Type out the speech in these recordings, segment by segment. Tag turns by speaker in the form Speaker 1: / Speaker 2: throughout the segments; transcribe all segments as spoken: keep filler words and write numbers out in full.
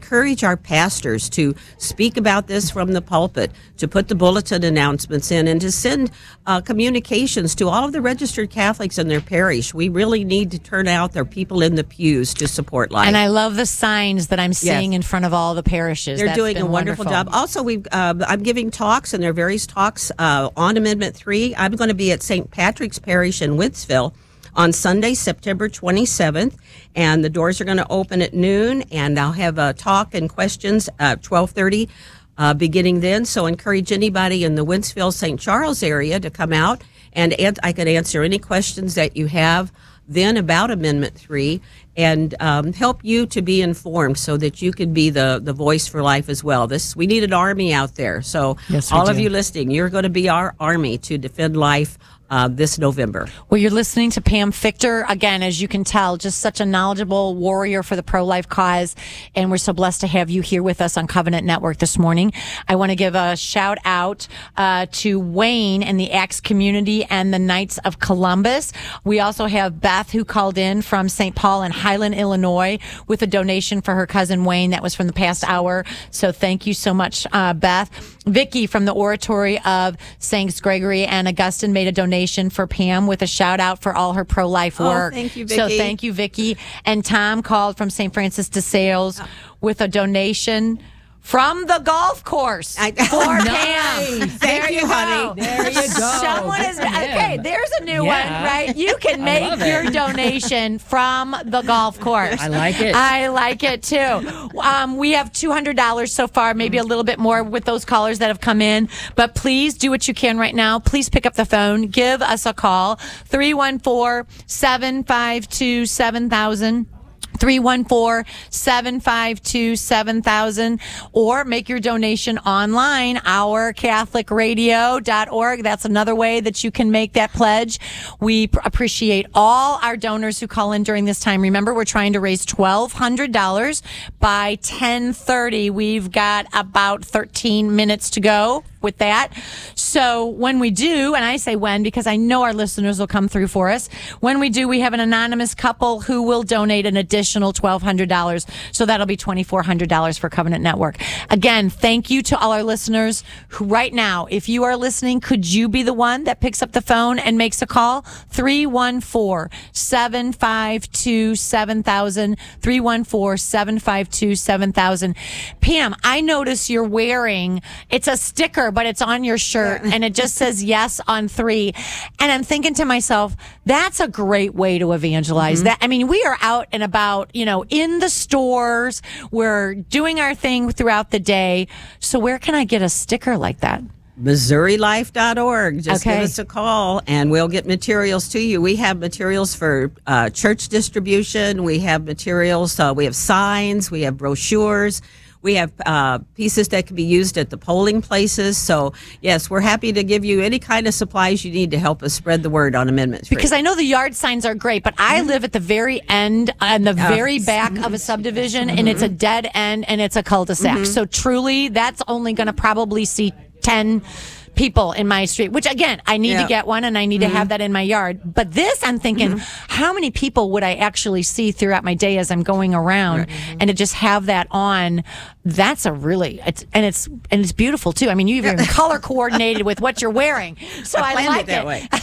Speaker 1: encourage our pastors to speak about this from the pulpit, to put the bulletin announcements in, and to send uh, communications to all of the registered Catholics in their parish. We really need to turn out their people in the pews to support life.
Speaker 2: And I love the signs that I'm seeing yes. in front of all the parishes.
Speaker 1: They're
Speaker 2: That's
Speaker 1: doing a wonderful
Speaker 2: wonderful.
Speaker 1: job. Also, we've uh, I'm giving talks, and there are various talks uh, on Amendment three. I'm going to be at Saint Patrick's Parish in Wentzville on Sunday, September twenty-seventh, and the doors are going to open at noon, and I'll have a talk and questions at twelve thirty uh, beginning then. So encourage anybody in the Wentzville, Saint Charles area to come out, and an- I can answer any questions that you have then about Amendment three, and um, help you to be informed so that you can be the, the voice for life as well. This we need an army out there. So
Speaker 2: yes, we
Speaker 1: all
Speaker 2: do.
Speaker 1: of you listening, you're going to be our army to defend life Uh, this November.
Speaker 2: Well, you're listening to Pam Fichter. Again, as you can tell, just such a knowledgeable warrior for the pro-life cause. And we're so blessed to have you here with us on Covenant Network this morning. I want to give a shout out uh, to Wayne and the Acts community and the Knights of Columbus. We also have Beth, who called in from Saint Paul and Highland, Illinois, with a donation for her cousin Wayne. That was from the past hour. So thank you so much, uh, Beth. Vicky from the Oratory of Saints Gregory and Augustine made a donation for Pam with a shout out for all her pro-life work.
Speaker 1: Oh, thank you,
Speaker 2: So
Speaker 1: Vicky.
Speaker 2: thank you, Vicky. And Tom called from Saint Francis de Sales with a donation from the golf course
Speaker 1: I-
Speaker 2: for
Speaker 1: Nice.
Speaker 2: Pam.
Speaker 1: Thank
Speaker 2: There
Speaker 1: you,
Speaker 2: you
Speaker 1: honey.
Speaker 2: go.
Speaker 3: There you go.
Speaker 2: Someone is
Speaker 3: Good for him.
Speaker 2: okay. There's a new
Speaker 3: Yeah.
Speaker 2: one, right? You can make
Speaker 3: love it.
Speaker 2: your donation from the golf course.
Speaker 3: I like it.
Speaker 2: I like it too. Um, we have two hundred dollars so far, maybe a little bit more with those callers that have come in. But please do what you can right now. Please pick up the phone. Give us a call. three one four, seven five two, seven thousand. three one four, seven five two, seven thousand, or make your donation online, our catholic radio dot org. That's another way that you can make that pledge. We pr- appreciate all our donors who call in during this time. Remember, we're trying to raise twelve hundred dollars by ten thirty. We've got about thirteen minutes to go with that. So when we do, and I say when because I know our listeners will come through for us, when we do, we have an anonymous couple who will donate an additional twelve hundred dollars. So that'll be twenty-four hundred dollars for Covenant Network. Again, thank you to all our listeners who right now, if you are listening, could you be the one that picks up the phone and makes a call? three one four, seven five two, seven thousand, three one four, seven five two, seven thousand. Pam, I notice you're wearing, it's a sticker, but it's on your shirt and it just says yes on three. And I'm thinking to myself, that's a great way to evangelize. Mm-hmm. That, I mean, we are out and about, you know, in the stores. We're doing our thing throughout the day. So where can I get a sticker like that?
Speaker 1: Missouri Life dot org. Just
Speaker 2: Okay.
Speaker 1: give us a call and we'll get materials to you. We have materials for uh, church distribution. We have materials. Uh, we have signs. We have brochures. We have uh, pieces that can be used at the polling places. So, yes, we're happy to give you any kind of supplies you need to help us spread the word on Amendment three.
Speaker 2: Because I know the yard signs are great, but I live at the very end, on the very back of a subdivision, and it's a dead end, and it's a cul-de-sac. So truly, that's only going to probably see ten people in my street, which again, I need
Speaker 1: Yeah.
Speaker 2: to get one and I need
Speaker 1: Mm-hmm.
Speaker 2: to have that in my yard. But this, I'm thinking, mm-hmm. how many people would I actually see throughout my day as I'm going around? Right. Mm-hmm. And to just have that on, that's a really, it's, and it's and it's beautiful too. I mean, you've even color coordinated with what you're wearing, so I,
Speaker 1: I planned
Speaker 2: like
Speaker 1: it that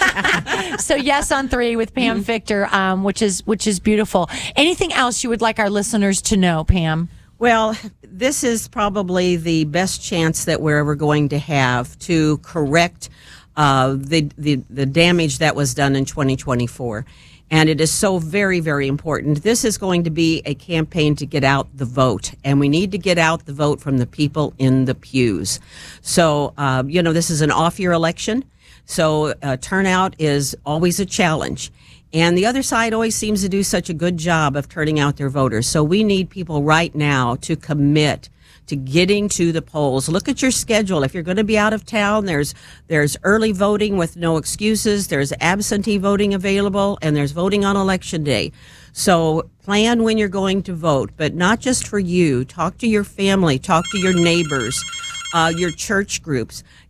Speaker 1: way.
Speaker 2: So yes on three with Pam mm-hmm. Fichter, um, which is which is beautiful. Anything else you would like our listeners to know, Pam?
Speaker 1: Well, this is probably the best chance that we're ever going to have to correct uh, the, the the damage that was done in twenty twenty-four. And it is so very, very important. This is going to be a campaign to get out the vote, and we need to get out the vote from the people in the pews. So, uh, you know, this is an off-year election, so uh, turnout is always a challenge. And the other side always seems to do such a good job of turning out their voters. So we need people right now to commit to getting to the polls. Look at your schedule. If you're going to be out of town, there's there's early voting with no excuses. There's absentee voting available, and there's voting on election day. So plan when you're going to vote, but not just for you. Talk to your family. Talk to your neighbors, uh, your church groups.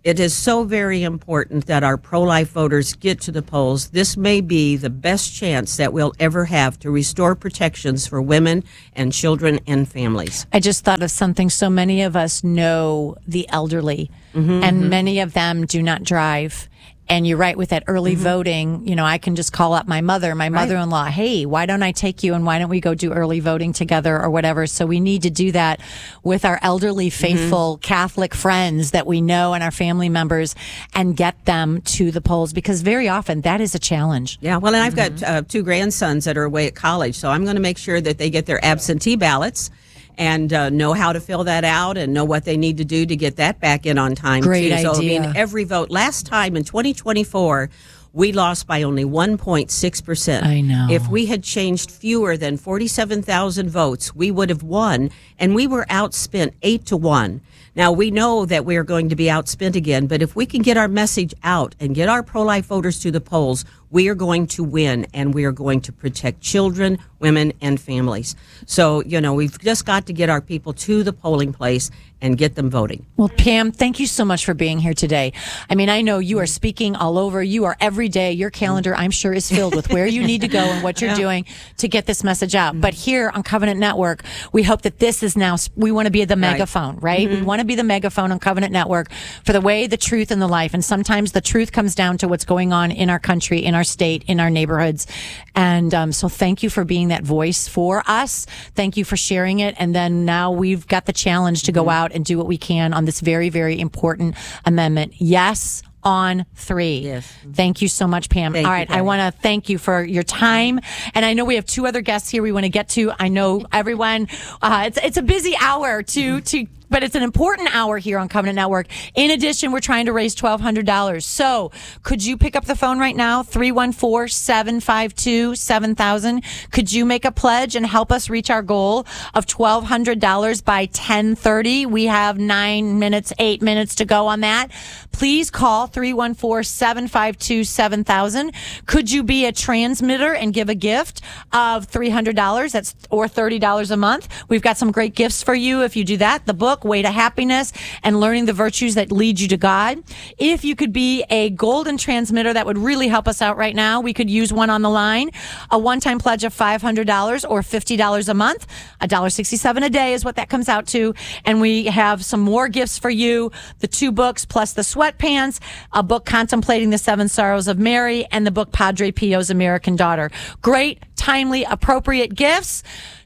Speaker 1: It is so very important that our pro-life voters get to the polls. This may be the best chance that we'll ever have to restore protections for women and children and families.
Speaker 2: I just thought of something. So many of us know the elderly, mm-hmm, and mm-hmm. many of them do not drive. And you're right, with that early mm-hmm. voting, you know, I can just call up my mother, my right. mother-in-law, hey, why don't I take you and why don't we go do early voting together or whatever? So we need to do that with our elderly, faithful mm-hmm. Catholic friends that we know and our family members and get them to the polls, because very often that is a challenge.
Speaker 1: Yeah, well, and I've mm-hmm. got uh, two grandsons that are away at college, so I'm going to make sure that they get their absentee ballots and uh, know how to fill that out and know what they need to do to get that back in on time.
Speaker 2: Great
Speaker 1: too.
Speaker 2: idea.
Speaker 1: So, I mean, every vote. Last time in twenty twenty-four, we lost by only one point six percent.
Speaker 2: I know.
Speaker 1: If we had changed fewer than forty-seven thousand votes, we would have won, and we were outspent eight to one. Now, we know that we are going to be outspent again, but if we can get our message out and get our pro-life voters to the polls, we are going to win, and we are going to protect children, women, and families. So, you know, we've just got to get our people to the polling place and get them voting.
Speaker 2: Well, Pam, thank you so much for being here today. I mean, I know you are speaking all over. You are every day. Your calendar, I'm sure, is filled with where you need to go and what you're yeah. doing to get this message out. But here on Covenant Network, we hope that this is now, we want to be the megaphone, right? right? Mm-hmm. We want to be the megaphone on Covenant Network for the way, the truth, and the life. And sometimes the truth comes down to what's going on in our country, in our state, in our neighborhoods. And um, so thank you for being that voice for us. Thank you for sharing it. And then now we've got the challenge to mm-hmm. go out and do what we can on this very, very important amendment. Yes, on three.
Speaker 1: Yes.
Speaker 2: Thank you so much, Pam.
Speaker 1: Thank
Speaker 2: All right.
Speaker 1: you,
Speaker 2: I want to thank you for your time. And I know we have two other guests here we want to get to. I know everyone, uh, it's, it's a busy hour to, to, but it's an important hour here on Covenant Network. In addition, we're trying to raise twelve hundred dollars. So could you pick up the phone right now? three one four, seven five two, seven thousand. Could you make a pledge and help us reach our goal of twelve hundred dollars by ten thirty? We have nine minutes, eight minutes to go on that. Please call three one four, seven five two, seven thousand. Could you be a transmitter and give a gift of three hundred dollars? That's or thirty dollars a month. We've got some great gifts for you if you do that. The book, Way to Happiness and Learning the Virtues That Lead You to God. If you could be a golden transmitter, that would really help us out right now. We could use one on the line. A one-time pledge of five hundred dollars or fifty dollars a month. one dollar sixty-seven a day is what that comes out to. And we have some more gifts for you. The two books plus the sweatpants, a book Contemplating the Seven Sorrows of Mary, and the book Padre Pio's American Daughter. Great, timely, appropriate gifts.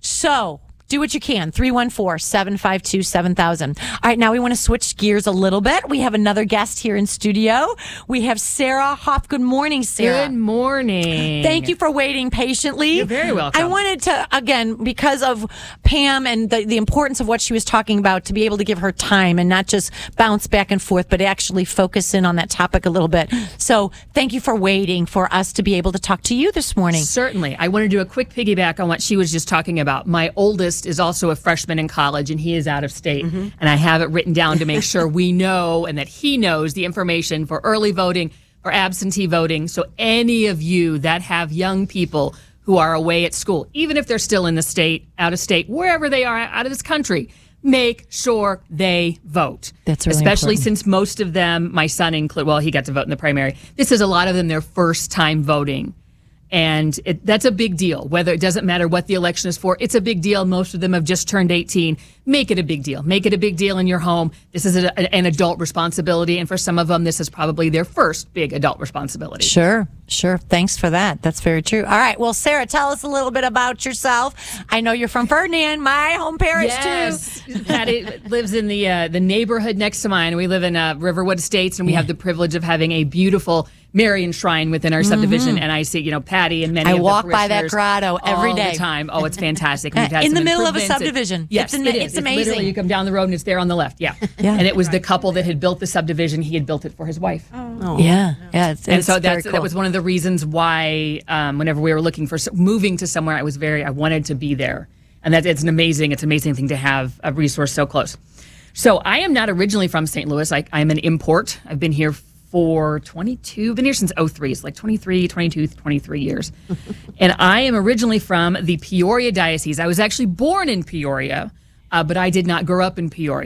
Speaker 2: So do what you can. three one four, seven five two, seven thousand. All right, now we want to switch gears a little bit. We have another guest here in studio. We have Sarah Hoff. Good morning, Sarah.
Speaker 3: Good morning.
Speaker 2: Thank you for waiting patiently.
Speaker 3: You're very welcome.
Speaker 2: I wanted to, again, because of Pam and the, the importance of what she was talking about, to be able to give her time and not just bounce back and forth, but actually focus in on that topic a little bit. So thank you for waiting for us to be able to talk to you this morning.
Speaker 3: Certainly. I want to do a quick piggyback on what she was just talking about. My oldest is also a freshman in college, and he is out of state. Mm-hmm. And I have it written down to make sure we know and that he knows the information for early voting, for absentee voting. So any of you that have young people who are away at school, even if they're still in the state, out of state, wherever they are out of this country, make sure they vote.
Speaker 2: That's really
Speaker 3: Especially
Speaker 2: important.
Speaker 3: Since most of them, my son included, well, he got to vote in the primary. This is a lot of them their first time voting. And it, that's a big deal. Whether it doesn't matter what the election is for, it's a big deal. Most of them have just turned eighteen. Make it a big deal. Make it a big deal in your home. This is a, an adult responsibility. And for some of them, this is probably their first big adult responsibility.
Speaker 2: Sure, sure. Thanks for that. That's very true. All right. Well, Sarah, tell us a little bit about yourself. I know you're from Ferdinand, my home parish,
Speaker 3: yes.
Speaker 2: too.
Speaker 3: Patty lives in the uh, the neighborhood next to mine. We live in uh, Riverwood Estates, and we yeah. have the privilege of having a beautiful Marian shrine within our subdivision, mm-hmm. and I see, you know, Patty and many
Speaker 2: I
Speaker 3: of the
Speaker 2: walk by that grotto every
Speaker 3: all
Speaker 2: day.
Speaker 3: the time. Oh, it's fantastic. We've had
Speaker 2: in
Speaker 3: some
Speaker 2: the middle of a
Speaker 3: improvements.
Speaker 2: subdivision.
Speaker 3: Yes,
Speaker 2: it's,
Speaker 3: it is.
Speaker 2: It's amazing.
Speaker 3: It's literally, you come down the road and it's there on the left. Yeah,
Speaker 2: yeah.
Speaker 3: And it was the couple that had built the subdivision. He had built it for his wife.
Speaker 2: Oh, yeah, yeah. It's,
Speaker 3: and
Speaker 2: it's
Speaker 3: so that's
Speaker 2: cool.
Speaker 3: that was one of the reasons why, um, whenever we were looking for moving to somewhere, I was very I wanted to be there, and that it's an amazing it's an amazing thing to have a resource so close. So I am not originally from Saint Louis. I, I'm an import. I've been here for twenty-two, been here since oh three, it's like twenty-three, twenty-two, twenty-three years. And I am originally from the Peoria Diocese. I was actually born in Peoria, uh, but I did not grow up in Peoria.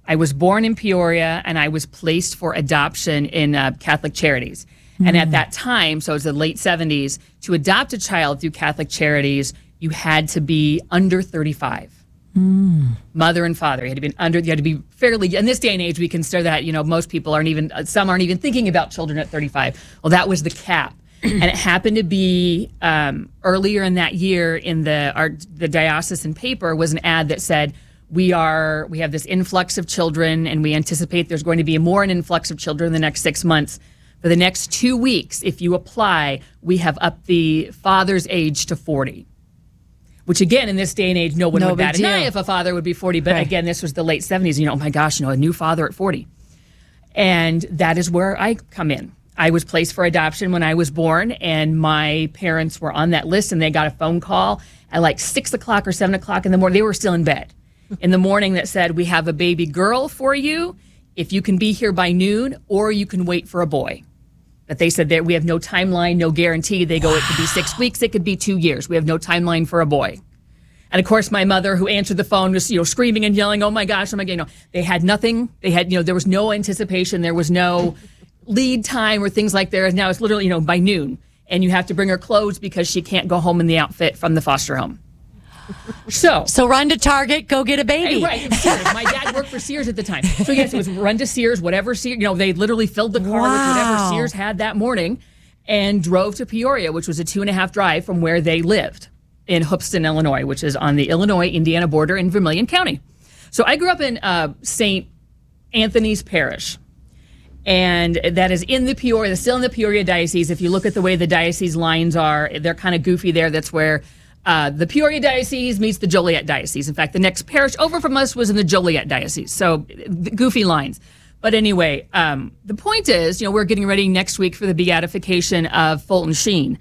Speaker 3: I was born in Peoria, and I was placed for adoption in uh, Catholic Charities. Mm. And at that time, so it was the late seventies, to adopt a child through Catholic Charities, you had to be under thirty-five. Mm. Mother and father. You had to be under. You had to be fairly. In this day and age, we consider that, you know, most people aren't even. Some aren't even thinking about children at thirty-five. Well, that was the cap, and it happened to be um, earlier in that year in the our the diocesan paper was an ad that said we are we have this influx of children, and we anticipate there's going to be more an influx of children in the next six months. For the next two weeks, if you apply, we have upped the father's age to forty. Which, again, in this day and age, no one
Speaker 2: No
Speaker 3: would bat
Speaker 2: big
Speaker 3: an eye
Speaker 2: deal.
Speaker 3: if a father would be forty. But
Speaker 2: Right.
Speaker 3: again, this was the late seventies. You know, oh my gosh, you know, a new father at forty. And that is where I come in. I was placed for adoption when I was born, and my parents were on that list, and they got a phone call at like six o'clock or seven o'clock in the morning. They were still in bed in the morning that said, we have a baby girl for you. If you can be here by noon, or you can wait for a boy. But they said that we have no timeline, no guarantee. They go, wow. It could be six weeks, it could be two years. We have no timeline for a boy. And of course, my mother, who answered the phone, was, you know, screaming and yelling, "Oh my gosh, oh my God!" You know, they had nothing. They had, you know, there was no anticipation. There was no lead time or things like there is now. It's literally, you know, by noon, and you have to bring her clothes because she can't go home in the outfit from the foster home. So,
Speaker 2: So run to Target, go get a baby.
Speaker 3: Hey, right, it was Sears. My dad worked for Sears at the time. So yes, it was run to Sears, whatever Sears, you know, they literally filled the car
Speaker 2: Wow.
Speaker 3: with whatever Sears had that morning and drove to Peoria, which was a two and a half drive from where they lived in Hoopeston, Illinois, which is on the Illinois-Indiana border in Vermilion County. So I grew up in uh, Saint Anthony's Parish. And that is in the Peoria, still in the Peoria Diocese. If you look at the way the diocese lines are, they're kind of goofy there. That's where Uh, the Peoria Diocese meets the Joliet Diocese. In fact, the next parish over from us was in the Joliet Diocese. So, goofy lines. But anyway, um, the point is, you know, we're getting ready next week for the beatification of Fulton Sheen.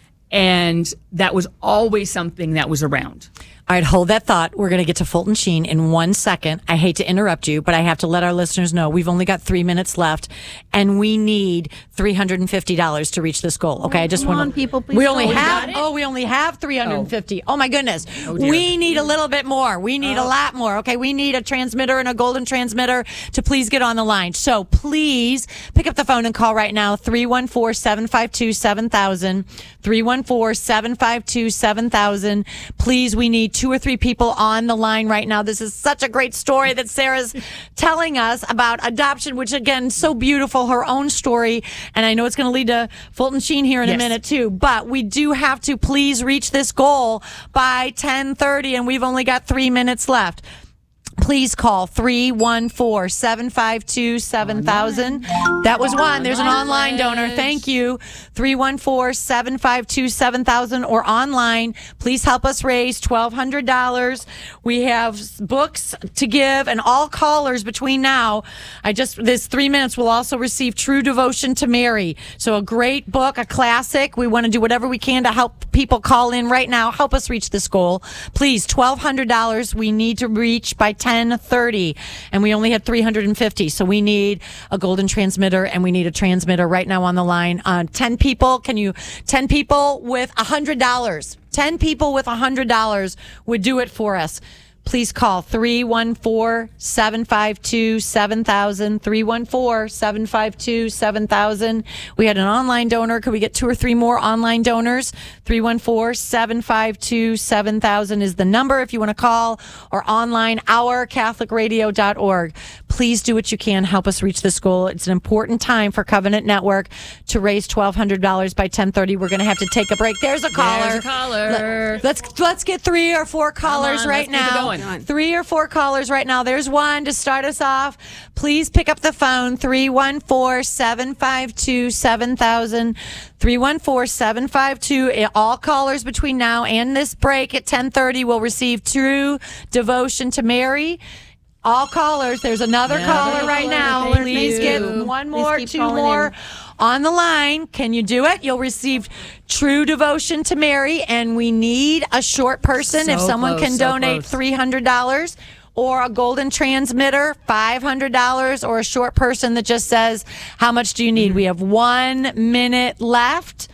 Speaker 3: And that was always something that was around.
Speaker 2: All right, hold that thought. We're going to get to Fulton Sheen in one second. I hate to interrupt you, but I have to let our listeners know we've only got three minutes left, and we need three hundred fifty dollars to reach this goal. Okay, I just
Speaker 1: Come
Speaker 2: want
Speaker 1: on, people, please
Speaker 2: We
Speaker 1: go.
Speaker 2: only
Speaker 1: We
Speaker 2: have.
Speaker 3: got it?
Speaker 2: Oh, we only have three hundred fifty. Oh, oh my goodness.
Speaker 3: Oh, dear.
Speaker 2: We need a little bit more. We need a lot more. Okay, we need a transmitter and a golden transmitter to please get on the line. So please pick up the phone and call right now. three one four, seven five two, seven thousand. three one four, seven five two, seven thousand. Please, we need two or three people on the line right now. This is such a great story that Sarah's telling us about adoption, which again, so beautiful, her own story. And I know it's going to lead to Fulton Sheen here in
Speaker 3: Yes.
Speaker 2: a minute too, but we do have to please reach this goal by ten thirty, and we've only got three minutes left. Please call three one four, seven five two, seven thousand. That was one. There's an online donor. Thank you. three one four, seven five two, seven thousand or online. Please help us raise twelve hundred dollars. We have books to give, and all callers between now, I just, this three minutes will also receive True Devotion to Mary. So a great book, a classic. We want to do whatever we can to help people call in right now. Help us reach this goal. Please, twelve hundred dollars we need to reach by ten thirty, and we only had three hundred fifty, so we need a golden transmitter, and we need a transmitter right now on the line. Uh, ten people, can you, ten people with one hundred dollars, ten people with one hundred dollars would do it for us. Please call three one four, seven five two, seven thousand, three one four, seven five two, seven thousand. We had an online donor. Could we get two or three more online donors? three one four, seven five two, seven thousand is the number if you want to call, or online, our catholic radio dot org. Please do what you can. Help us reach this goal. It's an important time for Covenant Network to raise twelve hundred dollars by ten thirty. We're going to have to take a break. There's a caller.
Speaker 3: There's a caller.
Speaker 2: Let, let's, let's get three or four callers
Speaker 3: on,
Speaker 2: right
Speaker 3: let's keep it
Speaker 2: now.
Speaker 3: going.
Speaker 2: Three or four callers right now. There's one to start us off. Please pick up the phone. three one four, seven five two, seven thousand. three one four, seven five two. All callers between now and this break at ten thirty will receive True Devotion to Mary. All callers. There's another
Speaker 3: Another
Speaker 2: caller right
Speaker 3: caller.
Speaker 2: now.
Speaker 3: Thank
Speaker 2: Please
Speaker 3: you.
Speaker 2: get one
Speaker 1: Please
Speaker 2: more,
Speaker 1: keep
Speaker 2: two
Speaker 1: calling
Speaker 2: more
Speaker 1: in.
Speaker 2: on the line. Can you do it? You'll receive True Devotion to Mary, and we need a short person.
Speaker 3: So
Speaker 2: if someone
Speaker 3: close,
Speaker 2: can
Speaker 3: so
Speaker 2: donate
Speaker 3: close.
Speaker 2: three hundred dollars or a golden transmitter, five hundred dollars, or a short person that just says, how much do you need? We have one minute left.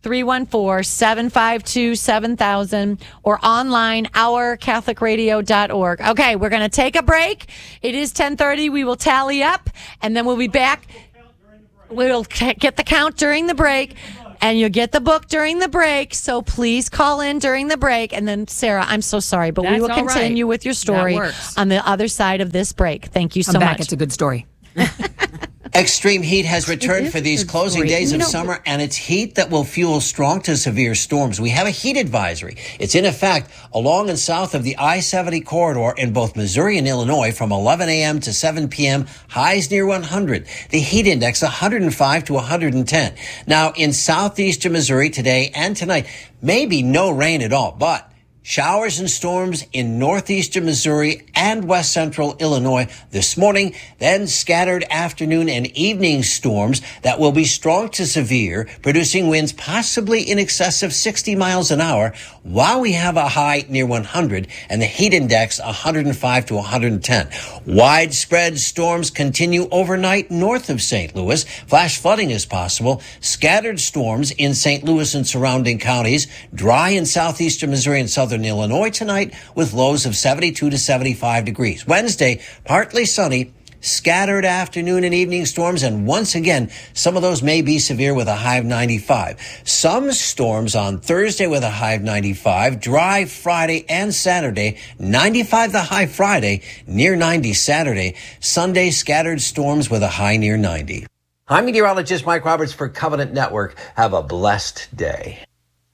Speaker 2: three one four, seven five two, seven thousand, or online, our catholic radio dot org. Okay, we're going to take a break. It is ten thirty. We will tally up, and then we'll be back. We'll get the count during the break, and you'll get the book during the break. So please call in during the break. And then, Sarah, I'm so sorry, but
Speaker 3: That's
Speaker 2: we will
Speaker 3: all
Speaker 2: continue
Speaker 3: right.
Speaker 2: with your story on the other side of this break. Thank you so
Speaker 3: Come back.
Speaker 2: much.
Speaker 3: It's a good story.
Speaker 4: Extreme heat has returned for these closing
Speaker 1: story.
Speaker 4: days
Speaker 1: You
Speaker 4: of
Speaker 1: know,
Speaker 4: summer, and it's heat that will fuel strong to severe storms. We have a heat advisory. It's in effect along and south of the I seventy corridor in both Missouri and Illinois from eleven a.m. to seven p.m., highs near one hundred. The heat index one hundred five to one hundred ten. Now, in southeastern Missouri today and tonight, maybe no rain at all, but showers and storms in northeastern Missouri and west central Illinois this morning, then scattered afternoon and evening storms that will be strong to severe, producing winds possibly in excess of sixty miles an hour, while we have a high near one hundred and the heat index one hundred five to one hundred ten. Widespread storms continue overnight north of Saint Louis. Flash flooding is possible. Scattered storms in Saint Louis and surrounding counties. Dry in southeastern Missouri and southern Illinois tonight with lows of seventy-two to seventy-five degrees. Wednesday, partly sunny, scattered afternoon and evening storms, and once again, some of those may be severe with a high of ninety-five. Some storms on Thursday with a high of ninety-five, dry Friday and Saturday, ninety-five the high Friday, near ninety Saturday. Sunday, scattered storms with a high near ninety. I'm meteorologist Mike Roberts for Covenant Network. Have a blessed day.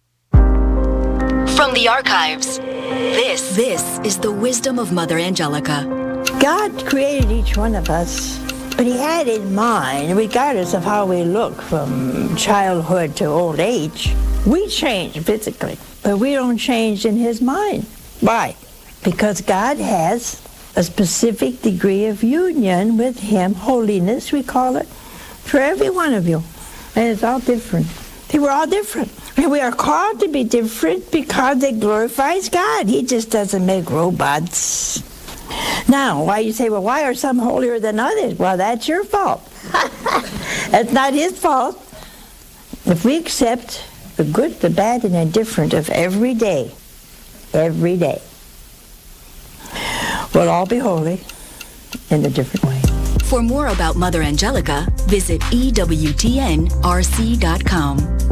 Speaker 5: From the archives, this this is the wisdom of Mother Angelica.
Speaker 6: God created each one of us, but he had in mind, regardless of how we look from childhood to old age, we change physically, but we don't change in his mind. Why? Because God has a specific degree of union with him, holiness we call it, for every one of you. And it's all different. They were all different. And we are called to be different because it glorifies God. He just doesn't make robots. Now, why you say, well, why are some holier than others? Well, that's your fault. That's not his fault. If we accept the good, the bad, and the indifferent of every day, every day, we'll all be holy in a different way.
Speaker 5: For more about Mother Angelica, visit E W T N R C dot com.